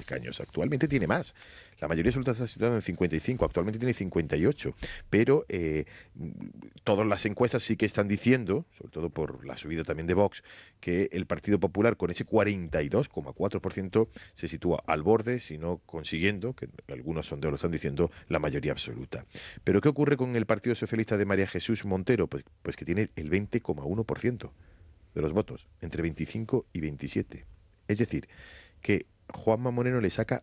escaños. Actualmente tiene más. La mayoría absoluta está situada en 55, actualmente tiene 58, pero todas las encuestas sí que están diciendo, sobre todo por la subida también de Vox, que el Partido Popular con ese 42,4% se sitúa al borde, si no consiguiendo, que algunos sondeos lo están diciendo, la mayoría absoluta. Pero ¿qué ocurre con el Partido Socialista de María Jesús Montero? Pues que tiene el 20,1% de los votos, entre 25 y 27. Es decir, que Juanma Moreno le saca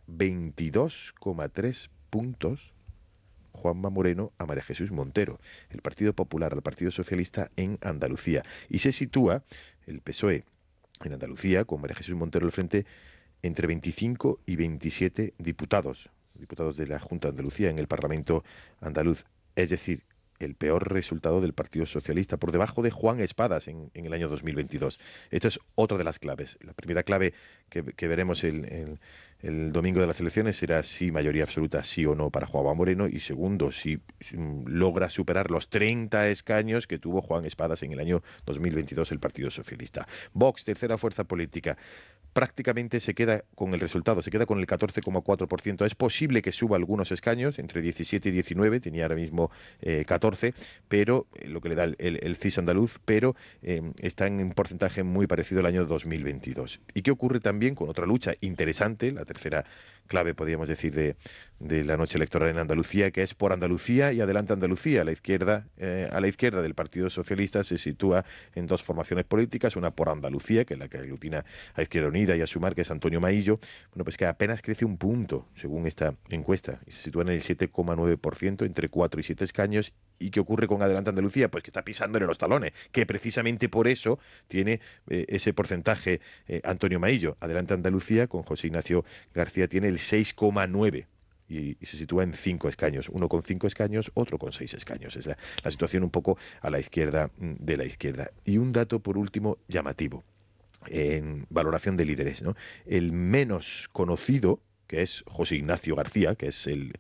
22,3 puntos, Juanma Moreno, a María Jesús Montero, el Partido Popular, al Partido Socialista en Andalucía. Y se sitúa el PSOE en Andalucía, con María Jesús Montero al frente, entre 25 y 27 diputados de la Junta de Andalucía en el Parlamento andaluz. Es decir, el peor resultado del Partido Socialista, por debajo de Juan Espadas en el año 2022. Esta es otra de las claves. La primera clave que veremos el domingo de las elecciones será si mayoría absoluta, sí o no, para Juanma Moreno, y segundo, si logra superar los 30 escaños que tuvo Juan Espadas en el año 2022 el Partido Socialista. Vox, tercera fuerza política, prácticamente se queda con el resultado, se queda con el 14,4%. Es posible que suba algunos escaños, entre 17 y 19, tenía ahora mismo 14, pero lo que le da el CIS andaluz, pero está en un porcentaje muy parecido al año 2022. ¿Y qué ocurre también con otra lucha interesante, la tercera clave, podríamos decir, de la noche electoral en Andalucía, que es por Andalucía y Adelante Andalucía? A la izquierda del Partido Socialista se sitúa en dos formaciones políticas, una por Andalucía, que es la que aglutina a Izquierda Unida y a Sumar, que es Antonio Maillo, bueno, pues que apenas crece un punto, según esta encuesta, y se sitúa en el 7,9%, entre 4 y 7 escaños. ¿Y qué ocurre con Adelante Andalucía? Pues que está pisándole los talones, que precisamente por eso tiene ese porcentaje Antonio Maillo. Adelante Andalucía, con José Ignacio García, tiene el 6,9%. Y se sitúa en 5 escaños, uno con 5 escaños, otro con 6 escaños. Es la situación un poco a la izquierda de la izquierda. Y un dato, por último, llamativo, en valoración de líderes, ¿no? El menos conocido, que es José Ignacio García, que es el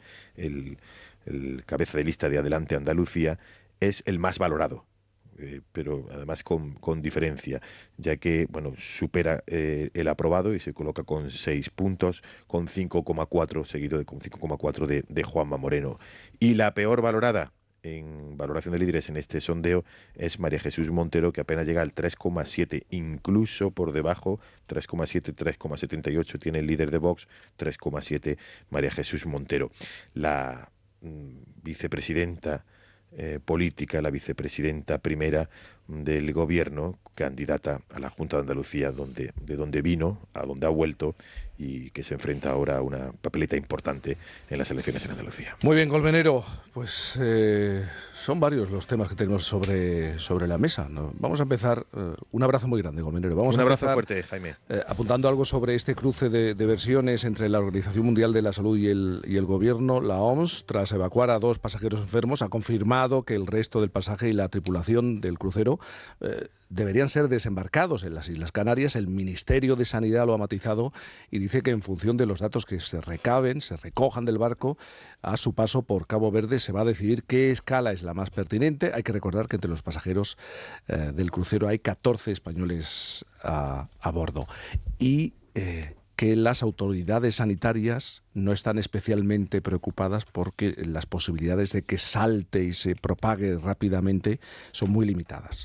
cabeza de lista de Adelante Andalucía, es el más valorado. Pero además con diferencia, ya que supera el aprobado y se coloca con 6 puntos, con 5,4 seguido con 5,4 de Juanma Moreno. Y la peor valorada en valoración de líderes en este sondeo es María Jesús Montero, que apenas llega al 3,7, incluso por debajo, 3,7, 3,78 tiene el líder de Vox, 3,7 María Jesús Montero. La vicepresidenta política, la vicepresidenta primera del gobierno, candidata a la Junta de Andalucía, de donde vino, a donde ha vuelto, y que se enfrenta ahora a una papeleta importante en las elecciones en Andalucía. Muy bien, Colmenero, pues son varios los temas que tenemos sobre la mesa, ¿no? Vamos a empezar, un abrazo muy grande, Colmenero. Un abrazo fuerte, Jaime. Apuntando algo sobre este cruce de versiones entre la Organización Mundial de la Salud y el gobierno. La OMS, tras evacuar a 2 pasajeros enfermos, ha confirmado que el resto del pasaje y la tripulación del crucero deberían ser desembarcados en las Islas Canarias. El Ministerio de Sanidad lo ha matizado y dice que en función de los datos que se recojan del barco a su paso por Cabo Verde, se va a decidir qué escala es la más pertinente. Hay que recordar que entre los pasajeros del crucero hay 14 españoles a bordo. Y que las autoridades sanitarias no están especialmente preocupadas porque las posibilidades de que salte y se propague rápidamente son muy limitadas.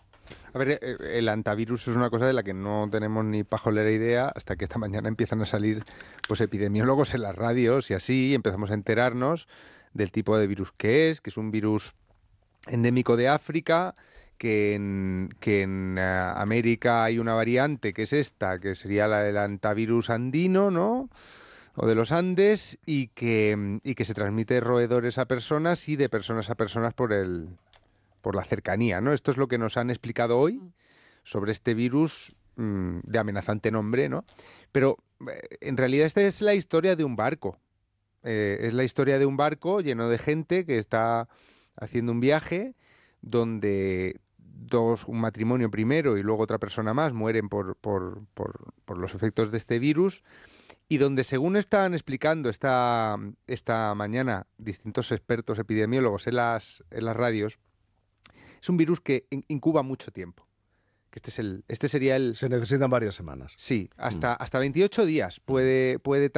A ver, el antivirus es una cosa de la que no tenemos ni pajolera idea hasta que esta mañana empiezan a salir pues epidemiólogos en las radios y así empezamos a enterarnos del tipo de virus que es un virus endémico de África, que en América hay una variante que es esta, que sería la del antivirus andino, ¿no?, o de los Andes, y que se transmite de roedores a personas y de personas a personas por la cercanía, ¿no? Esto es lo que nos han explicado hoy sobre este virus de amenazante nombre, ¿no? Pero en realidad esta es la historia de un barco. Es la historia de un barco lleno de gente que está haciendo un viaje donde un matrimonio primero y luego otra persona más mueren por los efectos de este virus, y donde, según estaban explicando esta mañana distintos expertos epidemiólogos en las radios, es un virus que incuba mucho tiempo. Que este sería el... Se necesitan varias semanas. Sí, hasta 28 días puede